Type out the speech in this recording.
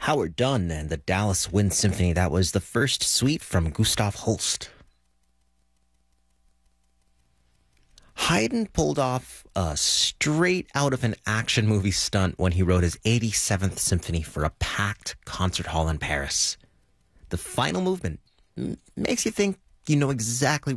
Howard Dunn and the Dallas Wind Symphony. That was the first suite from Gustav Holst. Haydn pulled off a straight out of an action movie stunt when he wrote his 87th Symphony for a packed concert hall in Paris. The final movement makes you think you know exactly